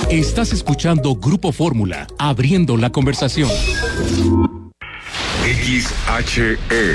Estás escuchando Grupo Fórmula, abriendo la conversación. XHE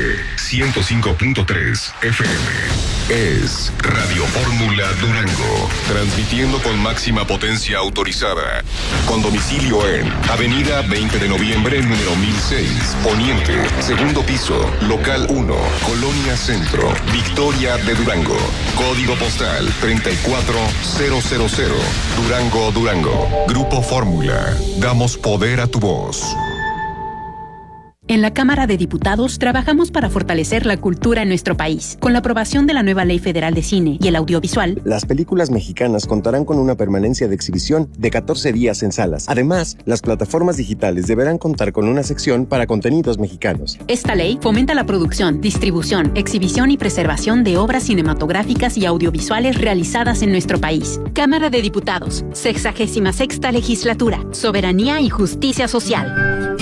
105.3 FM es Radio Fórmula Durango, transmitiendo con máxima potencia autorizada, con domicilio en Avenida 20 de Noviembre, número 1006, Poniente, segundo piso, local 1, Colonia Centro, Victoria de Durango, código postal 34000, Durango, Durango. Grupo Fórmula, damos poder a tu voz. En la Cámara de Diputados trabajamos para fortalecer la cultura en nuestro país. Con la aprobación de la nueva Ley Federal de Cine y el Audiovisual, las películas mexicanas contarán con una permanencia de exhibición de 14 días en salas. Además, las plataformas digitales deberán contar con una sección para contenidos mexicanos. Esta ley fomenta la producción, distribución, exhibición y preservación de obras cinematográficas y audiovisuales realizadas en nuestro país. Cámara de Diputados, 66ª Legislatura, Soberanía y Justicia Social.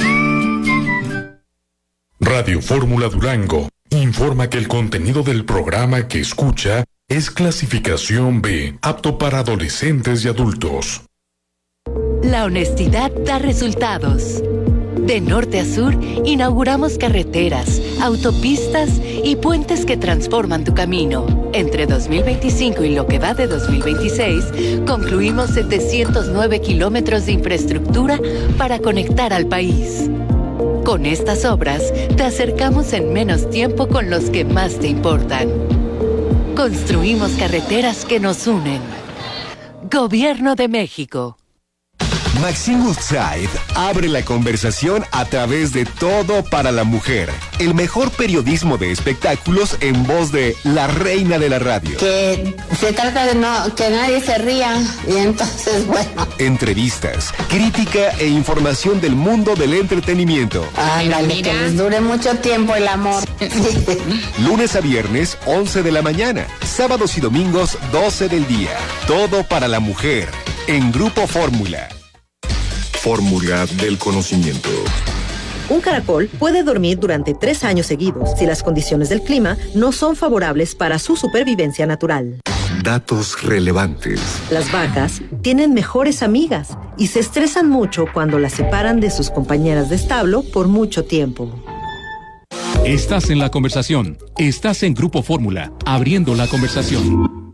Radio Fórmula Durango informa que el contenido del programa que escucha es clasificación B, apto para adolescentes y adultos. La honestidad da resultados. De norte a sur, inauguramos carreteras, autopistas y puentes que transforman tu camino. Entre 2025 y lo que va de 2026, concluimos 709 kilómetros de infraestructura para conectar al país. Con estas obras, te acercamos en menos tiempo con los que más te importan. Construimos carreteras que nos unen. Gobierno de México. Maxine Woodside abre la conversación a través de Todo para la Mujer, el mejor periodismo de espectáculos en voz de la reina de la radio. Que se trata de que nadie se ría y entonces, bueno. Entrevistas, crítica e información del mundo del entretenimiento. Ándale, que les dure mucho tiempo el amor. Lunes a viernes, 11 de la mañana. Sábados y domingos, 12 del día. Todo para la Mujer, en Grupo Fórmula. Fórmula del conocimiento. Un caracol puede dormir durante 3 años seguidos si las condiciones del clima no son favorables para su supervivencia natural. Datos relevantes. Las vacas tienen mejores amigas y se estresan mucho cuando las separan de sus compañeras de establo por mucho tiempo. Estás en la conversación. Estás en Grupo Fórmula, abriendo la conversación.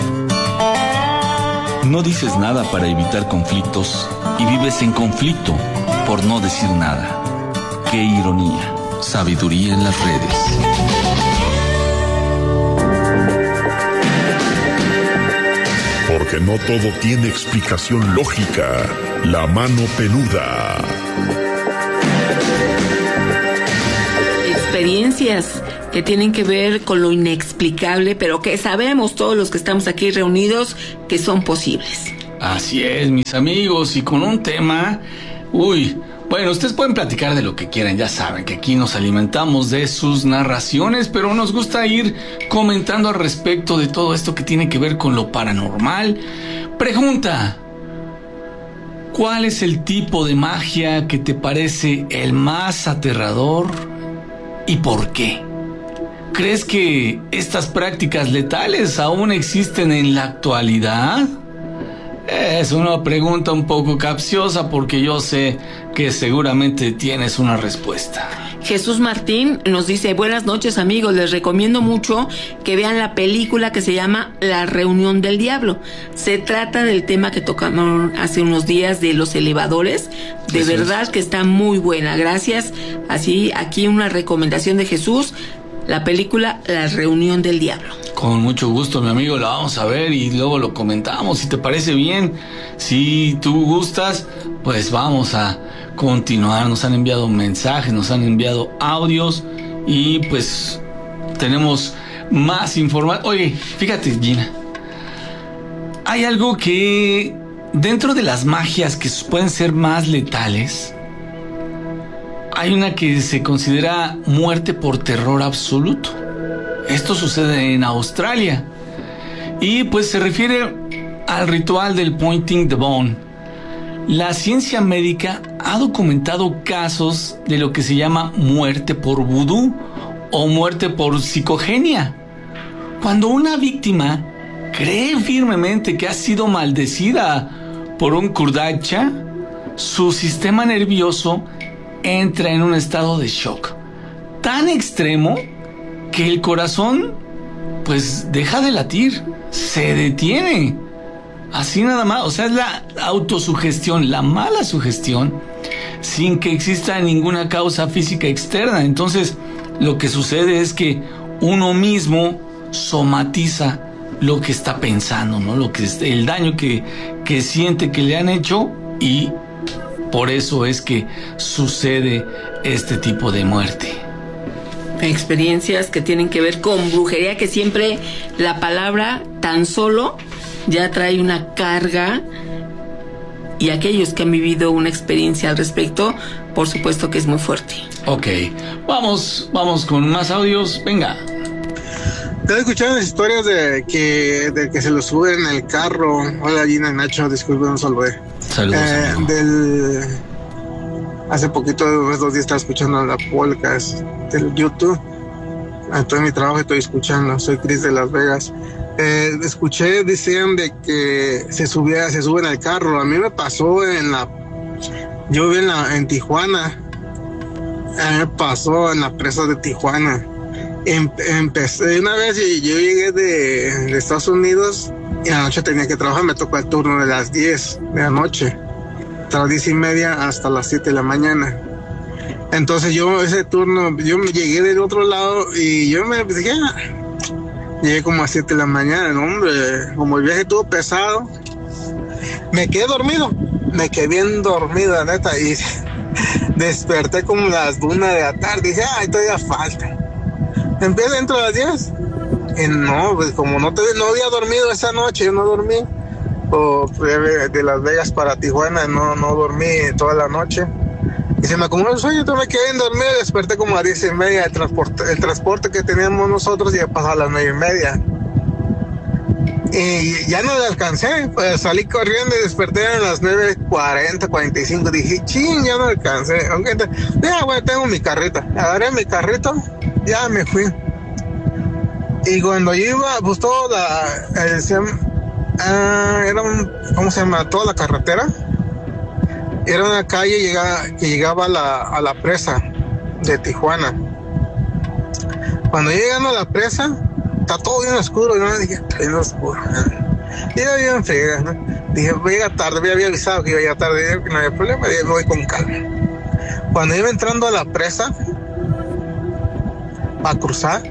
No dices nada para evitar conflictos y vives en conflicto por no decir nada. ¡Qué ironía! Sabiduría en las redes. Porque no todo tiene explicación lógica. La mano peluda. Experiencias que tienen que ver con lo inexplicable, pero que sabemos todos los que estamos aquí reunidos que son posibles. Así es, mis amigos, y con un tema... Bueno, ustedes pueden platicar de lo que quieran, ya saben que aquí nos alimentamos de sus narraciones, pero nos gusta ir comentando al respecto de todo esto que tiene que ver con lo paranormal. Pregunta: ¿cuál es el tipo de magia que te parece el más aterrador y por qué? ¿Crees que estas prácticas letales aún existen en la actualidad? Es una pregunta un poco capciosa porque yo sé que seguramente tienes una respuesta. Jesús Martín nos dice: buenas noches, amigos, les recomiendo mucho que vean la película que se llama La Reunión del Diablo. Se trata del tema que tocamos hace unos días de los elevadores. De verdad que está muy buena, gracias. Así, aquí una recomendación de Jesús: la película La Reunión del Diablo. Con mucho gusto, mi amigo, la vamos a ver y luego lo comentamos, si te parece bien. Si tú gustas, pues vamos a continuar. Nos han enviado mensajes, nos han enviado audios y pues tenemos más información. Oye, fíjate, Gina, hay algo que dentro de las magias que pueden ser más letales, hay una que se considera muerte por terror absoluto. Esto sucede en Australia y pues se refiere al ritual del pointing the bone. La ciencia médica ha documentado casos de lo que se llama muerte por vudú o muerte por psicogenia. Cuando una víctima cree firmemente que ha sido maldecida por un kurdacha, su sistema nervioso entra en un estado de shock tan extremo que el corazón pues deja de latir, se detiene. Así nada más, o sea, es la autosugestión, la mala sugestión, sin que exista ninguna causa física externa. Entonces, lo que sucede es que uno mismo somatiza lo que está pensando, ¿no? El daño que siente que le han hecho, y por eso es que sucede este tipo de muerte. Experiencias que tienen que ver con brujería, que siempre la palabra tan solo ya trae una carga, y aquellos que han vivido una experiencia al respecto, por supuesto que es muy fuerte. Ok, vamos con más audios, venga. Estaba escuchando las historias de que se lo suben en el carro. Hola Gina, Nacho, disculpe, no saludé. Saludos. Hace poquito, 2 días, estaba escuchando la podcast del YouTube. Estoy en mi trabajo y estoy escuchando. Soy Chris de Las Vegas. Escuché, decían de que se suben al carro. A mí me pasó yo viví en Tijuana. A mí me pasó en la presa de Tijuana. Empecé una vez, y yo llegué de Estados Unidos, y en la noche tenía que trabajar. Me tocó el turno de las 10 de la noche, hasta las 10:30 hasta las 7 de la mañana. Entonces ese turno, yo me llegué del otro lado, y yo me dije, llegué como a 7 de la mañana, ¿no, hombre? Como el viaje estuvo pesado, me quedé bien dormido, neta, y desperté como las 1 de la tarde. Dije, todavía falta. Empecé dentro de las 10. Y no, pues como no había dormido esa noche, yo no dormí. De Las Vegas para Tijuana, no dormí toda la noche. Y se me acumuló el sueño, entonces me quedé bien dormido, y desperté como a 10:30. El transporte que teníamos nosotros ya pasó a las 9:30. Y ya no le alcancé, pues salí corriendo y desperté a las 9:40, 45. Dije, ya no alcancé. Aunque tengo mi carrito. Agarré mi carrito, ya me fui. Y cuando yo iba, pues toda ¿cómo se llama? Toda la carretera. Era una calle que llegaba a la presa de Tijuana. Cuando llegando a la presa, está todo bien oscuro. Yo dije, está bien oscuro. Y era bien fría, ¿no? Dije, voy a llegar tarde. Me había avisado que iba a llegar tarde. Dije que no había problema. Dije, me voy con calma. Cuando iba entrando a la presa, a cruzar,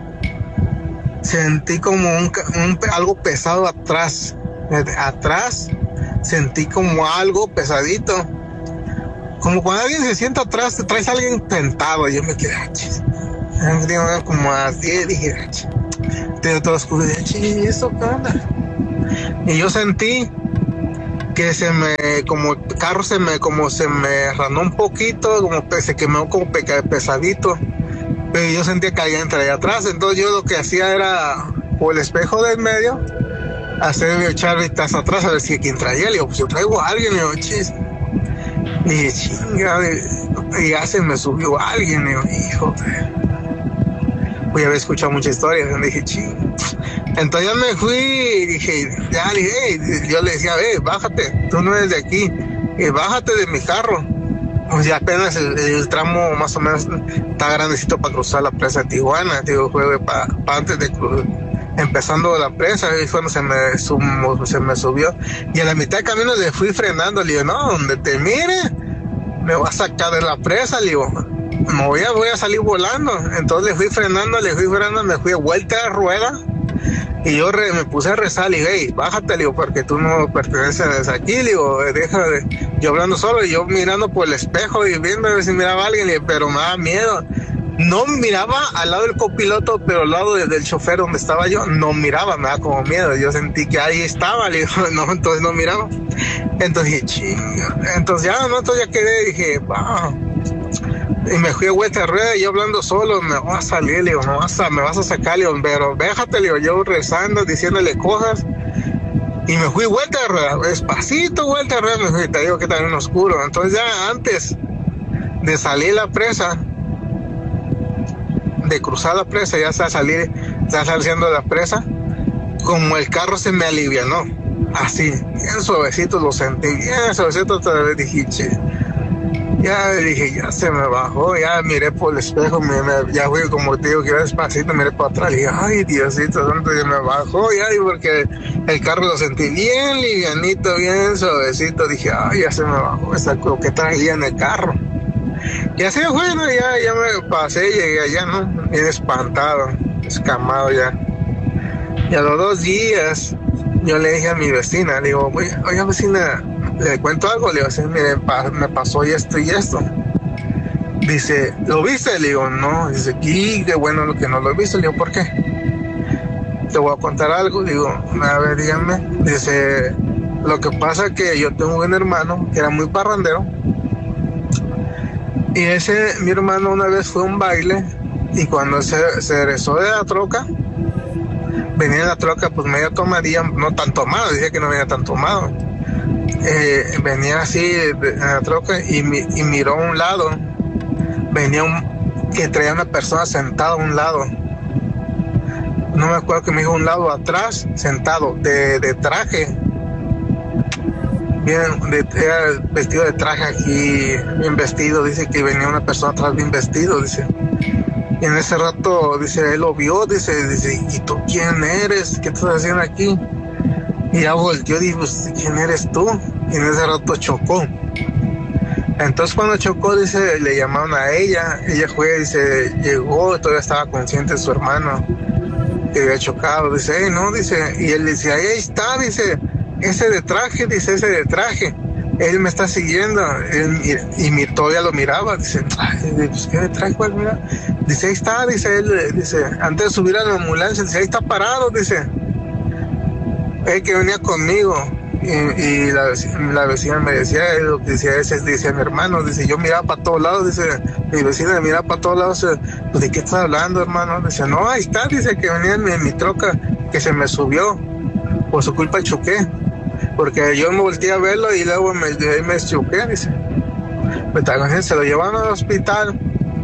sentí como algo pesado atrás. Atrás sentí como algo pesadito. Como cuando alguien se sienta atrás, te traes a alguien sentado. Yo me quedé, como a las 10, dije, te todo oscuro, dije, ¿eso qué onda? Y yo sentí que como el carro se me ranó un poquito, como se quemó como pesadito. Pero yo sentía que alguien traía atrás. Entonces yo lo que hacía era, por el espejo del medio, echar vistas atrás a ver si quién traía. Le digo, pues yo traigo a alguien. Le digo, y dije, chinga, y ya se me subió alguien. Le digo, hijo, pues ya había escuchado muchas historias. Le dije, ching. Entonces ya me fui y dije, yo le decía, bájate, tú no eres de aquí, bájate de mi carro. Pues ya apenas el tramo más o menos está grandecito para cruzar la presa de Tijuana. Digo, fue para antes de empezando la presa, y cuando se me subió. Y a la mitad del camino le fui frenando. Le digo, no, donde te mire, me va a sacar de la presa. Le digo, voy a salir volando. Entonces le fui frenando, me fui a vuelta de rueda. Y yo me puse a rezar, le dije, bájate, le digo, porque tú no perteneces aquí, le digo, yo hablando solo, y yo mirando por el espejo y viendo a ver si miraba a alguien, pero me daba miedo. No miraba al lado del copiloto, pero al lado del chofer donde estaba yo, no miraba, me daba como miedo. Yo sentí que ahí estaba, le digo, no, entonces no miraba. Entonces dije, chinga. Entonces ya quedé, dije, y me fui a vuelta de rueda, y yo hablando solo, me voy a salir, le digo, me vas a sacar, le digo, pero déjate, le digo, yo rezando, diciéndole cosas, y me fui vuelta de rueda, despacito, vuelta de rueda, me fui, te digo que también oscuro. Entonces ya antes de salir la presa, de cruzar la presa, ya está saliendo de la presa, como el carro se me alivianó, así, bien suavecito, lo sentí, bien suavecito, otra vez dije, che. Ya dije, ya se me bajó, ya miré por el espejo, ya fui como te digo, que iba despacito, miré para atrás, y dije, ay, Diosito, ¿dónde se me bajó? Ya, y porque el carro lo sentí bien livianito, bien suavecito, dije, ay, ya se me bajó esa lo que traía en el carro. Y así, bueno, ya me pasé, llegué allá, ¿no? Bien espantado, escamado ya. Y a los 2 días, yo le dije a mi vecina, le digo, oye, vecina, le cuento algo, le digo, sí, mire, me pasó esto y esto. Dice, ¿lo viste? Le digo, no. Dice, qué bueno que no lo he visto. Le digo, ¿por qué? Te voy a contar algo. Le digo, a ver, díganme. Dice, lo que pasa es que yo tengo un hermano que era muy parrandero. Y mi hermano una vez fue a un baile y cuando se regresó de la troca, venía en la troca pues medio tomadilla, no tan tomado, decía que no venía tan tomado. Venía así en la troca y miró a un lado, venía que traía una persona sentada a un lado, no me acuerdo que me dijo un lado atrás, sentado, de traje, bien, era vestido de traje aquí, bien vestido, dice que venía una persona atrás bien vestido, dice. Y en ese rato, dice, él lo vio, dice, ¿y tú quién eres? ¿Qué estás haciendo aquí? Y ya volteó, dijo, ¿quién eres tú? Y en ese rato chocó. Entonces cuando chocó, dice, le llamaron a ella fue, dice, llegó, todavía estaba consciente de su hermano que había chocado, dice, no, dice, y él dice, ahí está, dice, ese de traje, él me está siguiendo, y todavía lo miraba, dice, pues qué de traje, ¿cuál mira? Dice, ahí está, dice él, dice, antes de subir a la ambulancia, dice, ahí está parado, dice, él que venía conmigo. Y la vecina me decía, lo que decía mi hermano, dice, yo miraba para todos lados, dice, mi vecina miraba para todos lados, pues, ¿de qué estás hablando, hermano? Dice, no, ahí está, dice, que venía en mi troca, que se me subió, por su culpa choqué, porque yo me volteé a verlo y luego me choqué, dice. Pues, se lo llevaron al hospital,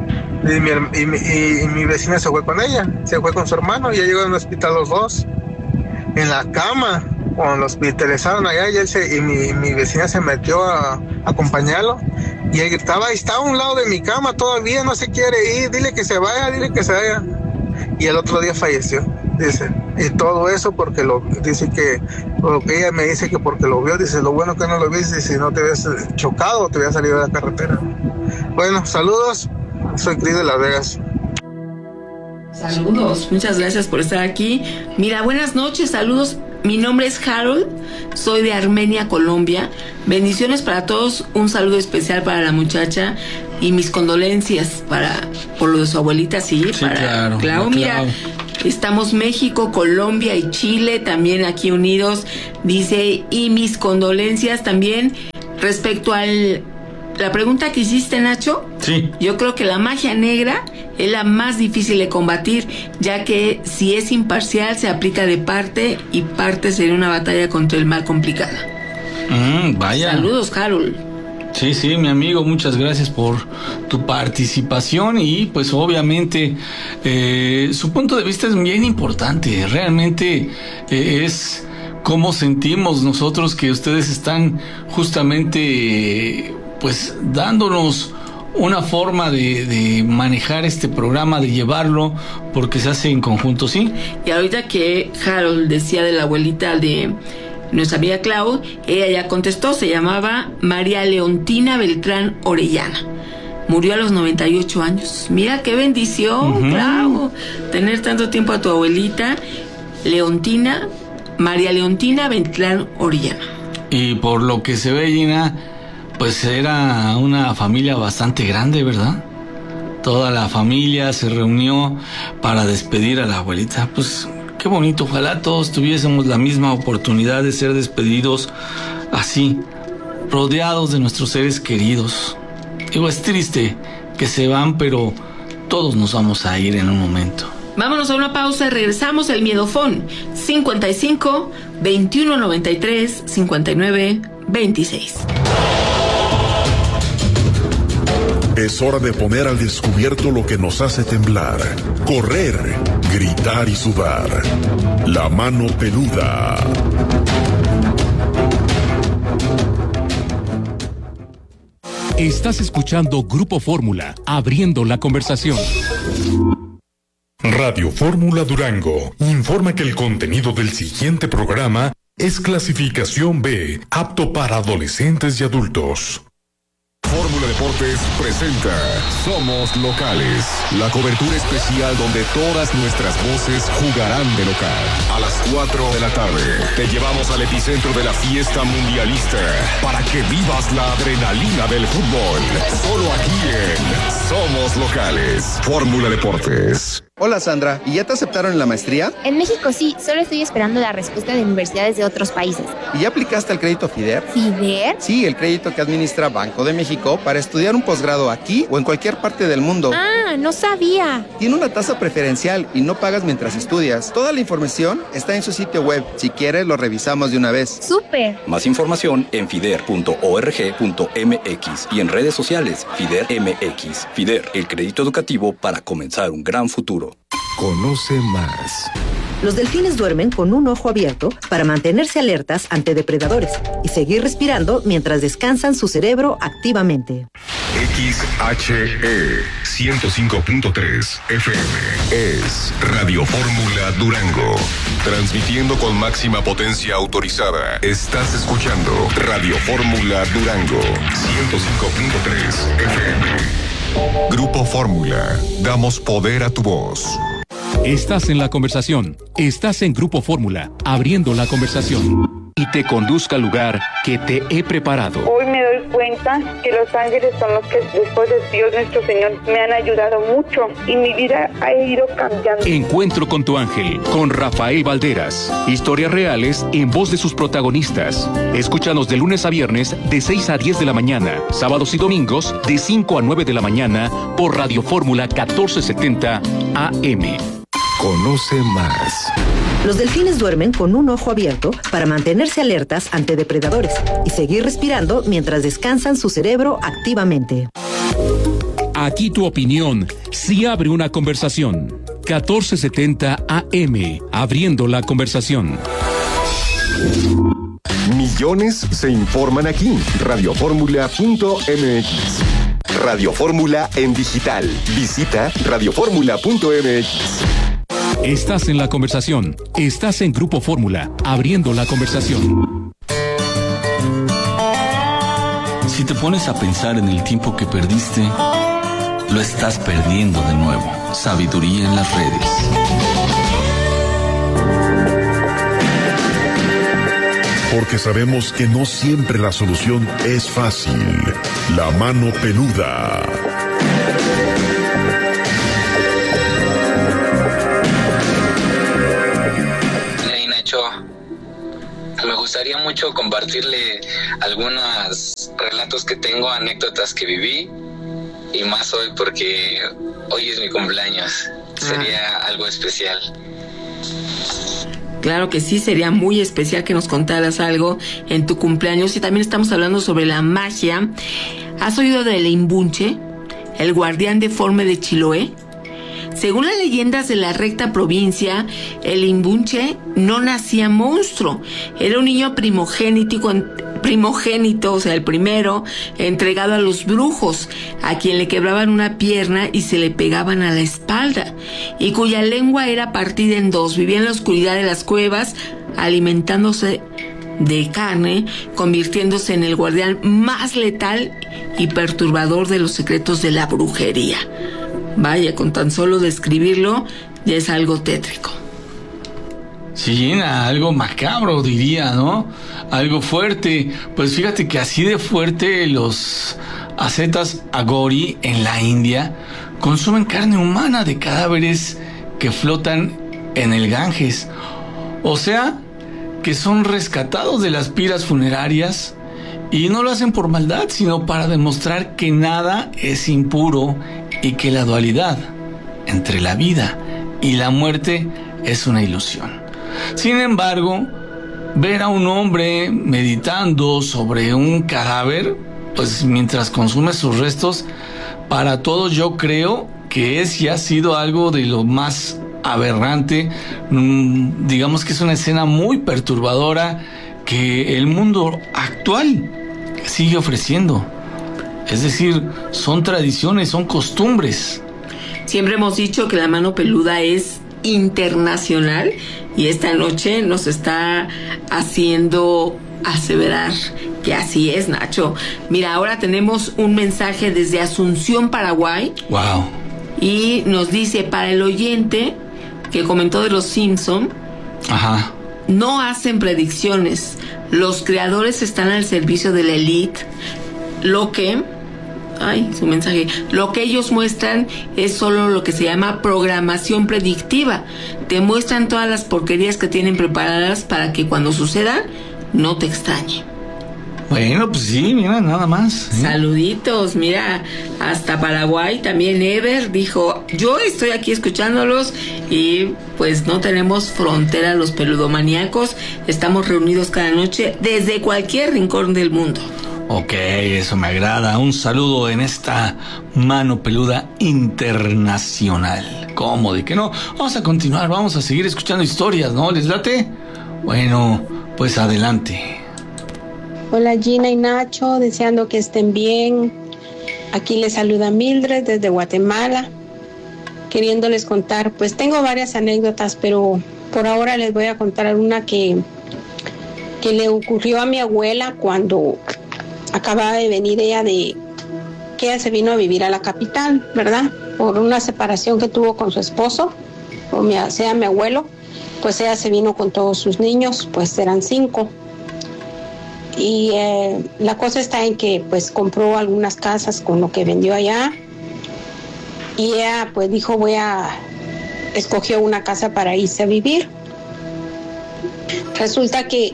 y mi vecina se fue con ella, se fue con su hermano, y ya llegaron al hospital los dos, en la cama. Cuando lo hospitalizaron allá, y mi vecina se metió a acompañarlo, y él gritaba, ahí está a un lado de mi cama, todavía no se quiere ir, dile que se vaya. Y el otro día falleció, dice, y todo eso porque dice que, lo que ella me dice que porque lo vio, dice, lo bueno que no lo viste, si no te habías chocado, te habías salido de la carretera. Bueno, saludos, soy Cris de Las Vegas. Saludos, muchas gracias por estar aquí. Mira, buenas noches, saludos. Mi nombre es Harold, soy de Armenia, Colombia. Bendiciones para todos, un saludo especial para la muchacha y mis condolencias por lo de su abuelita, sí para Clau. Mira, estamos México, Colombia y Chile también aquí unidos, dice, y mis condolencias también respecto la pregunta que hiciste, Nacho. Sí. Yo creo que la magia negra es la más difícil de combatir, ya que si es imparcial se aplica de parte y parte sería una batalla contra el mal complicada. Vaya. Saludos, Harold. Sí, mi amigo, muchas gracias por tu participación y pues obviamente su punto de vista es bien importante, realmente es cómo sentimos nosotros que ustedes están justamente pues dándonos una forma de manejar este programa, de llevarlo, porque se hace en conjunto, ¿sí? Y ahorita que Harold decía de la abuelita de nuestra amiga Clau, ella ya contestó, se llamaba María Leontina Beltrán Orellana. Murió a los 98 años. Mira qué bendición, Clau, tener tanto tiempo a tu abuelita, María Leontina Beltrán Orellana. Y por lo que se ve, Gina, pues era una familia bastante grande, ¿verdad? Toda la familia se reunió para despedir a la abuelita. Pues qué bonito, ojalá todos tuviésemos la misma oportunidad de ser despedidos así, rodeados de nuestros seres queridos. Digo, es triste que se van, pero todos nos vamos a ir en un momento. Vámonos a una pausa y regresamos. El Miedofón 55 21 93 59 26. Es hora de poner al descubierto lo que nos hace temblar, correr, gritar y sudar. La mano peluda. Estás escuchando Grupo Fórmula, abriendo la conversación. Radio Fórmula Durango informa que el contenido del siguiente programa es clasificación B, apto para adolescentes y adultos. Fórmula Deportes presenta Somos Locales, la cobertura especial donde todas nuestras voces jugarán de local. A las 4 de la tarde te llevamos al epicentro de la fiesta mundialista para que vivas la adrenalina del fútbol. Solo aquí en Somos Locales. Fórmula Deportes. Hola Sandra, ¿y ya te aceptaron en la maestría? En México sí, solo estoy esperando la respuesta de universidades de otros países. ¿Y ya aplicaste al crédito FIDER? ¿FIDER? Sí, el crédito que administra Banco de México para estudiar un posgrado aquí o en cualquier parte del mundo. Ah, no sabía. Tiene una tasa preferencial y no pagas mientras estudias. Toda la información está en su sitio web. Si quieres, lo revisamos de una vez. ¡Súper! Más información en fider.org.mx y en redes sociales FIDER MX. FIDER, el crédito educativo para comenzar un gran futuro. Conoce más. Los delfines duermen con un ojo abierto para mantenerse alertas ante depredadores y seguir respirando mientras descansan su cerebro activamente. XHE 105.3 FM es Radio Fórmula Durango. Transmitiendo con máxima potencia autorizada. Estás escuchando Radio Fórmula Durango 105.3 FM. Grupo Fórmula. Damos poder a tu voz. Estás en la conversación. Estás en Grupo Fórmula, abriendo la conversación. Y te conduzca al lugar que te he preparado. Hoy me doy cuenta que los ángeles son los que después de Dios nuestro Señor me han ayudado mucho y mi vida ha ido cambiando. Encuentro con tu ángel, con Rafael Valderas. Historias reales en voz de sus protagonistas. Escúchanos de lunes a viernes de 6 a 10 de la mañana, sábados y domingos de 5 a 9 de la mañana por Radio Fórmula 1470 AM. Conoce más. Los delfines duermen con un ojo abierto para mantenerse alertas ante depredadores y seguir respirando mientras descansan su cerebro activamente. Aquí tu opinión sí abre una conversación. 1470 AM, abriendo la conversación. Millones se informan aquí. Radioformula.mx. Radio Fórmula en digital. Visita radioformula.mx. Estás en la conversación. Estás en Grupo Fórmula, abriendo la conversación. Si te pones a pensar en el tiempo que perdiste, lo estás perdiendo de nuevo. Sabiduría en las redes. Porque sabemos que no siempre la solución es fácil. La mano peluda. Me gustaría mucho compartirle algunos relatos que tengo, anécdotas que viví, y más hoy porque hoy es mi cumpleaños. Sería algo especial. Claro que sí, sería muy especial que nos contaras algo en tu cumpleaños. Y también estamos hablando sobre la magia. ¿Has oído del Imbunche, el guardián deforme de Chiloé? Según las leyendas de la recta provincia, el Imbunche no nacía monstruo. Era un niño primogénito, o sea, el primero, entregado a los brujos, a quien le quebraban una pierna y se le pegaban a la espalda, y cuya lengua era partida en dos. Vivía en la oscuridad de las cuevas, alimentándose de carne, convirtiéndose en el guardián más letal y perturbador de los secretos de la brujería. Vaya, con tan solo describirlo ya es algo tétrico. Sí, algo macabro diría, ¿no? Algo fuerte. Pues fíjate que así de fuerte los ascetas Agori en la India consumen carne humana de cadáveres que flotan en el Ganges. O sea, que son rescatados de las piras funerarias y no lo hacen por maldad, sino para demostrar que nada es impuro y que la dualidad entre la vida y la muerte es una ilusión. Sin embargo, ver a un hombre meditando sobre un cadáver, pues mientras consume sus restos, para todos yo creo que es y ha sido algo de lo más aberrante. Digamos que es una escena muy perturbadora que el mundo actual sigue ofreciendo. Es decir, son tradiciones, son costumbres. Siempre hemos dicho que la mano peluda es internacional y esta noche nos está haciendo aseverar que así es, Nacho. Mira, ahora tenemos un mensaje desde Asunción, Paraguay. Wow. Y nos dice, para el oyente que comentó de los Simpson, ajá, no hacen predicciones. Los creadores están al servicio de la élite. Lo que ellos muestran es solo lo que se llama programación predictiva. Te muestran todas las porquerías que tienen preparadas para que cuando sucedan no te extrañe. Bueno, pues sí, mira, nada más. Saluditos, mira, hasta Paraguay también Ever dijo, yo estoy aquí escuchándolos y pues no tenemos frontera los peludomaníacos, estamos reunidos cada noche desde cualquier rincón del mundo. Ok, eso me agrada. Un saludo en esta mano peluda internacional. ¿Cómo de que no? Vamos a continuar, vamos a seguir escuchando historias, ¿no? ¿Les late? Bueno, pues adelante. Hola Gina y Nacho, deseando que estén bien. Aquí les saluda Mildred desde Guatemala, queriéndoles contar, pues tengo varias anécdotas, pero por ahora les voy a contar una que le ocurrió a mi abuela cuando acababa de venir que ella se vino a vivir a la capital, ¿verdad? Por una separación que tuvo con su esposo, mi abuelo, pues ella se vino con todos sus niños, pues eran 5. Y la cosa está en que pues compró algunas casas con lo que vendió allá y ella pues dijo escogió una casa para irse a vivir. Resulta que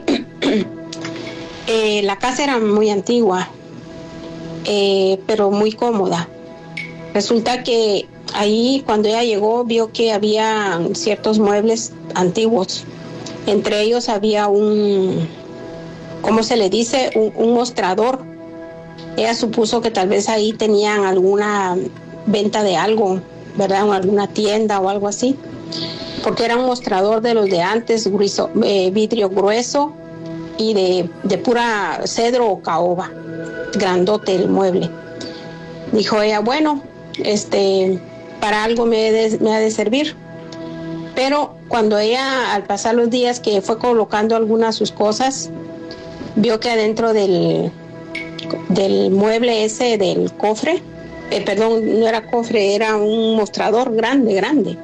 la casa era muy antigua, pero muy cómoda. Resulta que ahí cuando ella llegó vio que había ciertos muebles antiguos. Entre ellos había ¿cómo se le dice? Un mostrador. Ella supuso que tal vez ahí tenían alguna venta de algo, ¿verdad? O alguna tienda o algo así. Porque era un mostrador de los de antes, vidrio grueso y de pura cedro o caoba. Grandote el mueble. Dijo ella, bueno, para algo me ha de servir. Pero cuando ella, al pasar los días que fue colocando algunas de sus cosas, vio que adentro del mueble ese, del cofre, no era cofre, era un mostrador grande.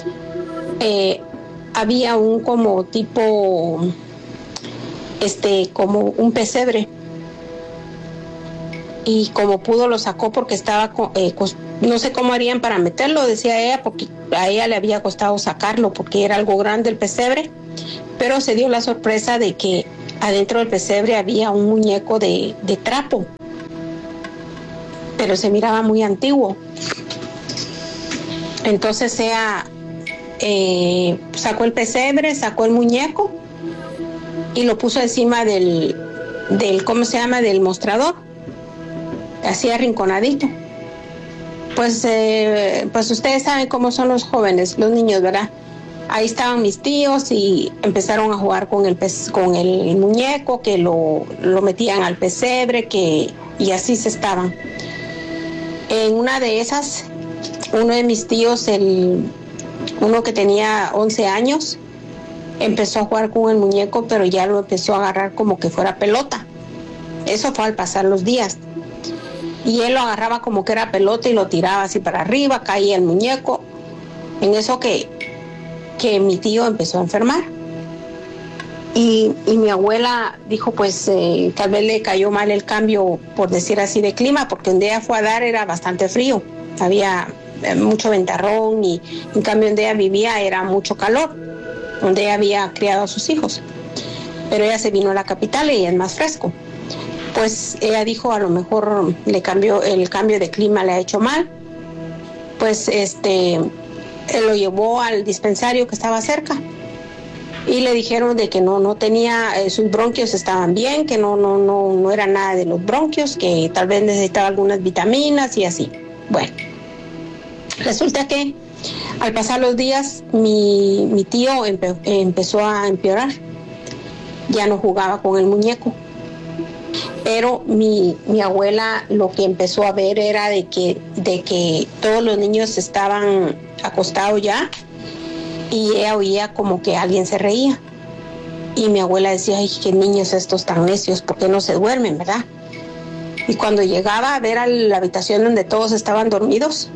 Había un como tipo, como un pesebre. Y como pudo lo sacó porque estaba, no sé cómo harían para meterlo, decía ella, porque a ella le había costado sacarlo porque era algo grande el pesebre. Pero se dio la sorpresa de que adentro del pesebre había un muñeco de trapo, pero se miraba muy antiguo. Entonces ella sacó el pesebre, sacó el muñeco y lo puso encima del ¿cómo se llama? Del mostrador, así arrinconadito. Pues ustedes saben cómo son los jóvenes, los niños, ¿verdad? Ahí estaban mis tíos y empezaron a jugar con el muñeco, que lo metían al pesebre, y así se estaban. En una de esas, uno de mis tíos, uno que tenía 11 años, empezó a jugar con el muñeco, pero ya lo empezó a agarrar como que fuera pelota. Eso fue al pasar los días. Y él lo agarraba como que era pelota y lo tiraba así para arriba, caía el muñeco. En eso que mi tío empezó a enfermar. Y mi abuela dijo, pues tal vez le cayó mal el cambio, por decir así, de clima, porque donde ella fue a dar era bastante frío. Había mucho ventarrón y en cambio donde ella vivía era mucho calor, donde ella había criado a sus hijos. Pero ella se vino a la capital y es más fresco. Pues ella dijo, a lo mejor el cambio de clima le ha hecho mal. Pues él lo llevó al dispensario que estaba cerca y le dijeron de que no tenía, sus bronquios estaban bien, que no era nada de los bronquios, que tal vez necesitaba algunas vitaminas y así. Bueno, resulta que al pasar los días mi tío empezó a empeorar, ya no jugaba con el muñeco Pero mi abuela lo que empezó a ver era de que todos los niños estaban acostados ya y ella oía como que alguien se reía. Y mi abuela decía, ay, qué niños estos tan necios, ¿por qué no se duermen, verdad? Y cuando llegaba a ver a la habitación donde todos estaban dormidos,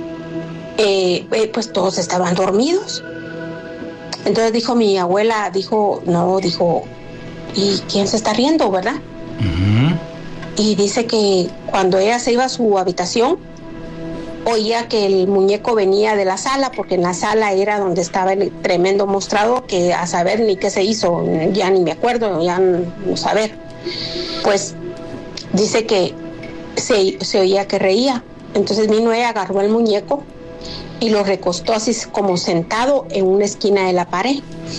pues todos estaban dormidos. Entonces dijo mi abuela, ¿y quién se está riendo, verdad? Uh-huh. Y dice que cuando ella se iba a su habitación, oía que el muñeco venía de la sala, porque en la sala era donde estaba el tremendo mostrador, que a saber ni qué se hizo, ya ni me acuerdo, ya no saber. Pues dice que se oía que reía. Entonces vino ella, agarró el muñeco y lo recostó así como sentado en una esquina de la pared.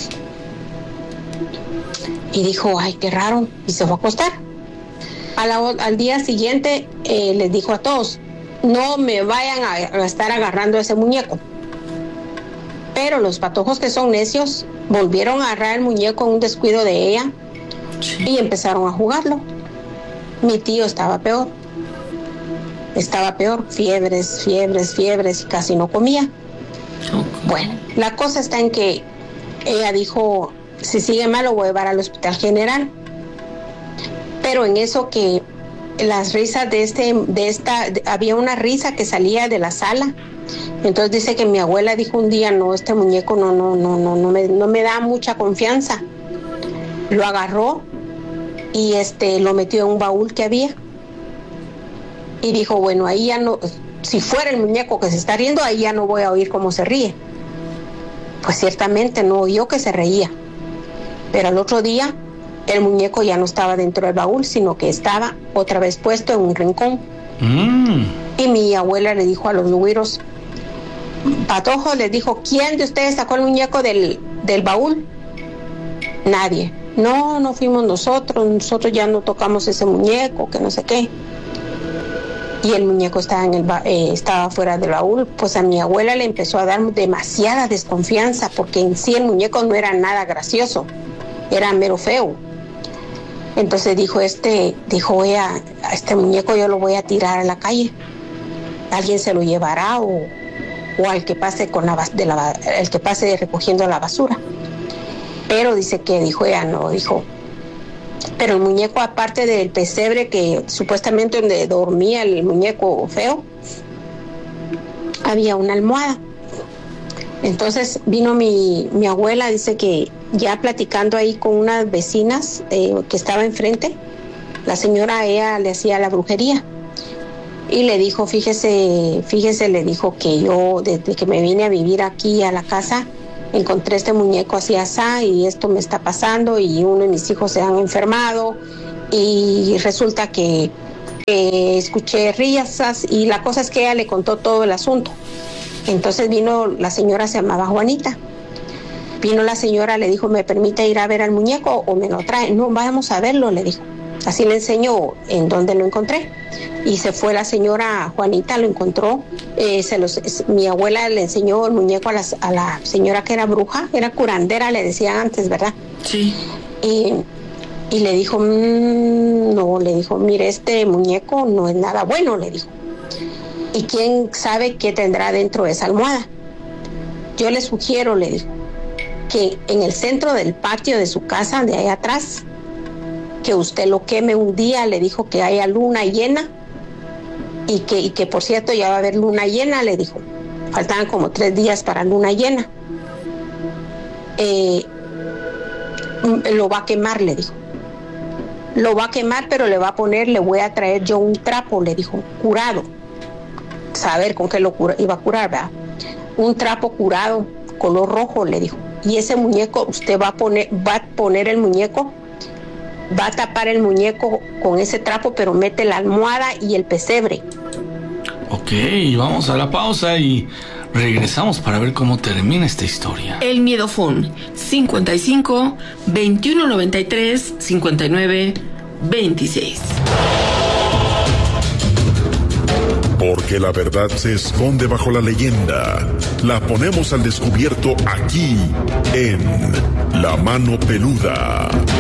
Y dijo, ay, qué raro, y se fue a acostar. Al día siguiente les dijo a todos, no me vayan a estar agarrando ese muñeco. Pero los patojos que son necios volvieron a agarrar el muñeco en un descuido de ella y empezaron a jugarlo. Mi tío estaba peor, fiebres, y casi no comía. Bueno, la cosa está en que ella dijo, si sigue mal lo voy a llevar al hospital general. Pero en eso que las risas había una risa que salía de la sala. Entonces dice que mi abuela dijo un día, no, este muñeco no me da mucha confianza. Lo agarró y lo metió en un baúl que había. Y dijo, bueno, ahí ya no, si fuera el muñeco que se está riendo, ahí ya no voy a oír cómo se ríe. Pues ciertamente no oyó que se reía. Pero al otro día, el muñeco ya no estaba dentro del baúl, sino que estaba otra vez puesto en un rincón. Y mi abuela le dijo a los güiros, Patojo les dijo, ¿quién de ustedes sacó el muñeco del baúl? Nadie. No fuimos nosotros ya no tocamos ese muñeco, que no sé qué. Y el muñeco estaba fuera del baúl. Pues a mi abuela le empezó a dar demasiada desconfianza, porque en sí el muñeco no era nada gracioso, era mero feo. Entonces dijo ella, a este muñeco yo lo voy a tirar a la calle. Alguien se lo llevará o al que pase el que pase recogiendo la basura. Pero dijo ella, pero el muñeco, aparte del pesebre que supuestamente donde dormía el muñeco feo, había una almohada. Entonces vino mi abuela, dice que ya platicando ahí con unas vecinas que estaba enfrente, la señora a ella le hacía la brujería. Y le dijo, fíjese, le dijo que yo desde que me vine a vivir aquí a la casa, encontré este muñeco así asá y esto me está pasando y uno de mis hijos se han enfermado y resulta que escuché risas y la cosa es que ella le contó todo el asunto. Entonces vino la señora, se llamaba Juanita. Vino la señora, le dijo, ¿me permite ir a ver al muñeco o me lo trae? No, vamos a verlo, le dijo. Así le enseñó en dónde lo encontré. Y se fue la señora Juanita, lo encontró. Mi abuela le enseñó el muñeco a la señora que era bruja, era curandera, le decían antes, ¿verdad? Sí. Y le dijo, no, le dijo, mire, este muñeco no es nada bueno, le dijo. ¿Y quién sabe qué tendrá dentro de esa almohada? Yo le sugiero, le dijo, que en el centro del patio de su casa, de ahí atrás, que usted lo queme un día, le dijo, que haya luna llena y que por cierto ya va a haber luna llena, le dijo. Faltaban como 3 días para luna llena. Lo va a quemar, le dijo. Lo va a quemar, pero le voy a traer yo un trapo, le dijo, curado. Saber con qué lo iba a curar, ¿verdad? Un trapo curado, color rojo, le dijo. Y ese muñeco, usted va a poner el muñeco, va a tapar el muñeco con ese trapo, pero mete la almohada y el pesebre. Ok, vamos a la pausa y regresamos para ver cómo termina esta historia. El Miedofón, 55 21 93 59 26. Porque la verdad se esconde bajo la leyenda. La ponemos al descubierto aquí en La Mano Peluda.